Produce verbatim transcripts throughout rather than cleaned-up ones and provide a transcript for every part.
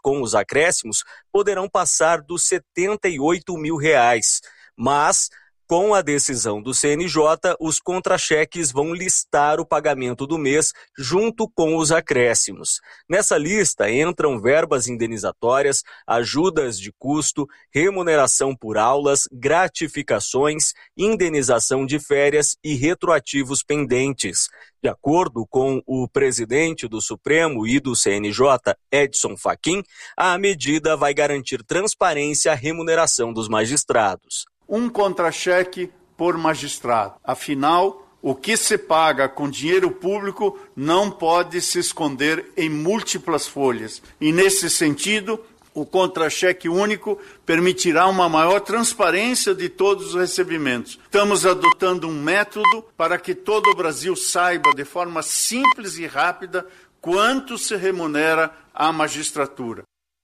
com os acréscimos poderão passar dos setenta e oito mil reais. Mas, com a decisão do C N J, os contra-cheques vão listar o pagamento do mês junto com os acréscimos. Nessa lista entram verbas indenizatórias, ajudas de custo, remuneração por aulas, gratificações, indenização de férias e retroativos pendentes. De acordo com o presidente do Supremo e do C N J, Edson Fachin, a medida vai garantir transparência à remuneração dos magistrados. Um contra-cheque por magistrado. Afinal, o que se paga com dinheiro público não pode se esconder em múltiplas folhas. E, nesse sentido, o contra-cheque único permitirá uma maior transparência de todos os recebimentos. Estamos adotando um método para que todo o Brasil saiba, de forma simples e rápida, quanto se remunera a magistratura.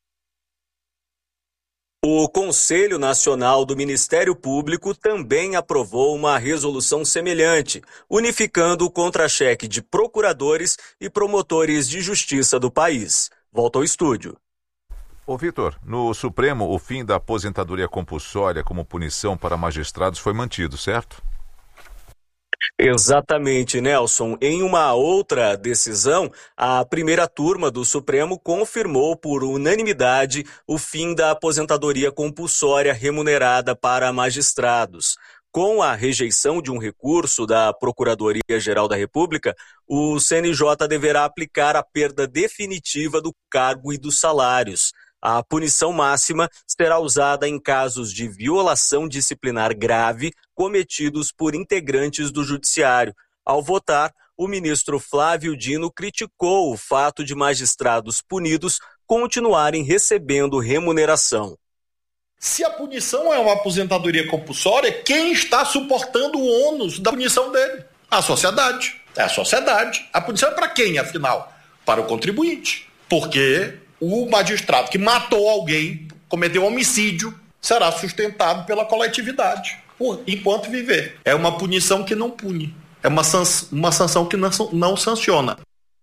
O Conselho Nacional do Ministério Público também aprovou uma resolução semelhante, unificando o contra-cheque de procuradores e promotores de justiça do país. Volta ao estúdio. Ô Vitor, no Supremo, o fim da aposentadoria compulsória como punição para magistrados foi mantido, certo? Exatamente, Nelson. Em uma outra decisão, a primeira turma do Supremo confirmou por unanimidade o fim da aposentadoria compulsória remunerada para magistrados. Com a rejeição de um recurso da Procuradoria-Geral da República, o C N J deverá aplicar a perda definitiva do cargo e dos salários. A punição máxima será usada em casos de violação disciplinar grave cometidos por integrantes do Judiciário. Ao votar, o ministro Flávio Dino criticou o fato de magistrados punidos continuarem recebendo remuneração. Se a punição é uma aposentadoria compulsória, quem está suportando o ônus da punição dele? A sociedade. É a sociedade. A punição é para quem, afinal? Para o contribuinte. Porque o magistrado que matou alguém, cometeu homicídio, será sustentado pela coletividade, por, enquanto viver. É uma punição que não pune. É uma, sans, uma sanção que não, não sanciona.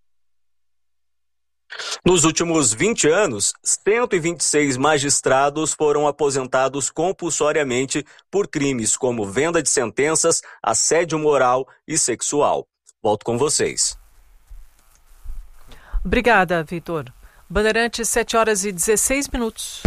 Nos últimos vinte anos, cento e vinte e seis magistrados foram aposentados compulsoriamente por crimes como venda de sentenças, assédio moral e sexual. Volto com vocês. Obrigada, Vitor. Bandeirantes, sete horas e dezesseis minutos.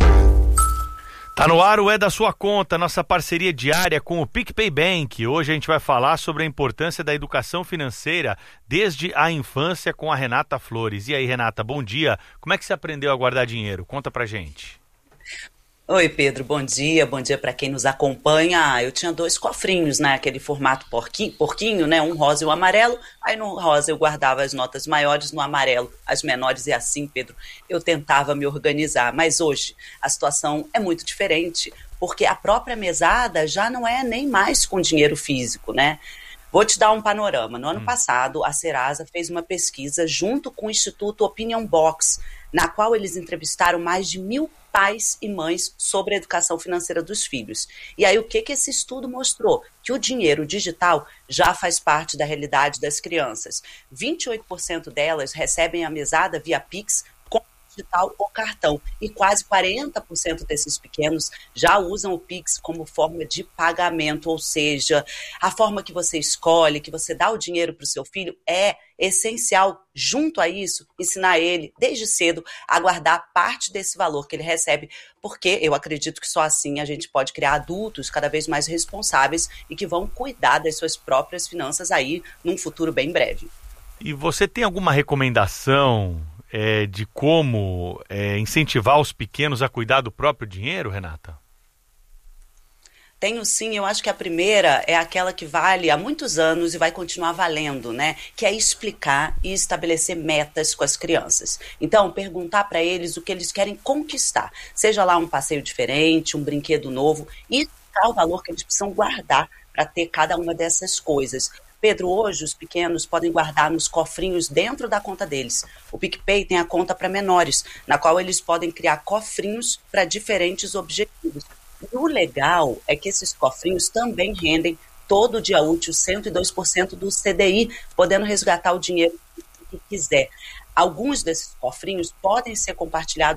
Tá no ar o É da Sua Conta, nossa parceria diária com o PicPay Bank. Hoje a gente vai falar sobre a importância da educação financeira desde a infância com a Renata Flores. E aí, Renata, bom dia. Como é que você aprendeu a guardar dinheiro? Conta pra gente. Oi, Pedro, bom dia, bom dia para quem nos acompanha. Eu tinha dois cofrinhos, né, aquele formato porquinho, porquinho, né, um rosa e um amarelo. Aí no rosa eu guardava as notas maiores, no amarelo as menores, e assim, Pedro, eu tentava me organizar. Mas hoje a situação é muito diferente, porque a própria mesada já não é nem mais com dinheiro físico, né? Vou te dar um panorama. No ano hum. passado, a Serasa fez uma pesquisa junto com o Instituto Opinion Box, na qual eles entrevistaram mais de mil pais e mães sobre a educação financeira dos filhos. E aí o que, que esse estudo mostrou? Que o dinheiro digital já faz parte da realidade das crianças. vinte e oito por cento delas recebem a mesada via Pix, digital ou cartão. E quase quarenta por cento desses pequenos já usam o Pix como forma de pagamento, ou seja, a forma que você escolhe, que você dá o dinheiro para o seu filho, é essencial, junto a isso, ensinar ele, desde cedo, a guardar parte desse valor que ele recebe, porque eu acredito que só assim a gente pode criar adultos cada vez mais responsáveis e que vão cuidar das suas próprias finanças aí num futuro bem breve. E você tem alguma recomendação É, de como é, incentivar os pequenos a cuidar do próprio dinheiro, Renata? Tenho sim, eu acho que a primeira é aquela que vale há muitos anos e vai continuar valendo, né? Que é explicar e estabelecer metas com as crianças. Então, perguntar para eles o que eles querem conquistar. Seja lá um passeio diferente, um brinquedo novo, e explicar o valor que eles precisam guardar para ter cada uma dessas coisas. Pedro, hoje os pequenos podem guardar nos cofrinhos dentro da conta deles. O PicPay tem a conta para menores, na qual eles podem criar cofrinhos para diferentes objetivos. E o legal é que esses cofrinhos também rendem todo dia útil cento e dois por cento do C D I, podendo resgatar o dinheiro que quiser. Alguns desses cofrinhos podem ser compartilhados